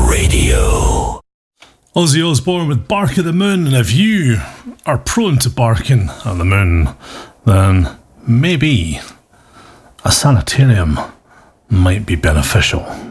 Radio. Ozzy Osbourne with Bark at the Moon, and if you are prone to barking at the moon, then maybe a sanitarium might be beneficial.